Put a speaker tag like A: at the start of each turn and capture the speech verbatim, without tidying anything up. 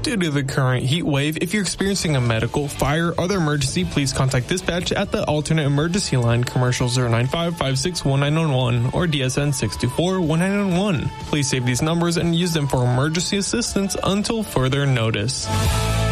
A: Due to the current heat wave, if you're experiencing a medical, fire, or other emergency, please contact dispatch at the alternate emergency line, commercial zero nine five, five six one nine one one or D S N six two four, one nine one one. Please save these numbers and use them for emergency assistance until further notice.